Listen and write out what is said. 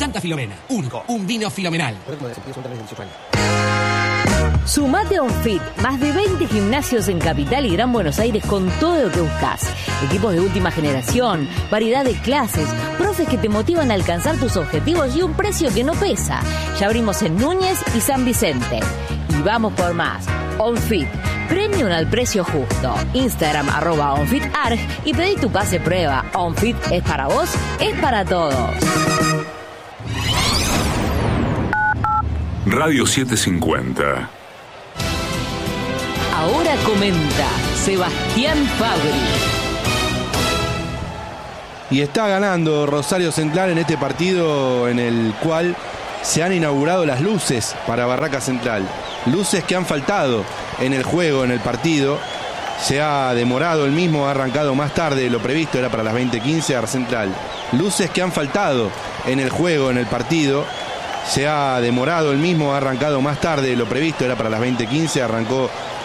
Santa Filomena. Único. Un vino filomenal. Sumate a OnFit, más de 20 gimnasios en Capital y Gran Buenos Aires con todo lo que buscas. Equipos de última generación, variedad de clases, profes que te motivan a alcanzar tus objetivos y un precio que no pesa. Ya abrimos en Núñez y San Vicente. Y vamos por más. OnFit, premium al precio justo. Instagram @OnFitArg y pedí tu pase prueba. OnFit es para vos, es para todos. Radio 750. Ahora comenta Sebastián Fabri. Y está ganando Rosario Central en este partido en el cual se han inaugurado las luces para Barraca Central. Luces que han faltado en el juego, en el partido. Se ha demorado el mismo, ha arrancado más tarde de lo previsto, era para las 20:15 a Central. Luces que han faltado en el juego, en el partido. Se ha demorado el mismo, ha arrancado más tarde de lo previsto, era para las 20:15, arrancó